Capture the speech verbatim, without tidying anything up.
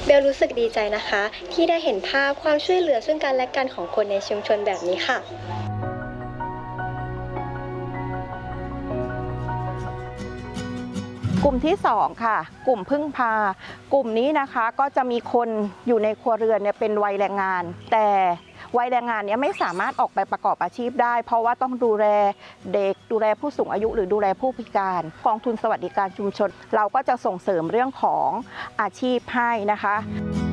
เบลรู้สึกดีใจนะคะที่ได้เห็นภาพความช่วยเหลือซึ่งกันและกันของคนในชุมชนแบบนี้ค่ะกลุ่มที่สองค่ะกลุ่มพึ่งพากลุ่มนี้นะคะก็จะมีคนอยู่ในครัวเรือนเนี่ยเป็นวัยแรงงานแต่วัยแรงงานเนี่ยไม่สามารถออกไปประกอบอาชีพได้เพราะว่าต้องดูแลเด็กดูแลผู้สูงอายุหรือดูแลผู้พิการกองทุนสวัสดิการชุมชนเราก็จะส่งเสริมเรื่องของอาชีพให้นะคะ